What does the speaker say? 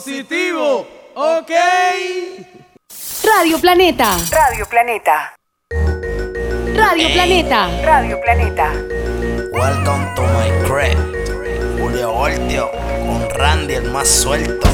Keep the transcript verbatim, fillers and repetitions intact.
Positivo, ok. Radio Planeta. Radio Planeta. Radio Ey. Planeta. Radio Planeta. Welcome to my crib. Julio Voltio con Randy el más suelto.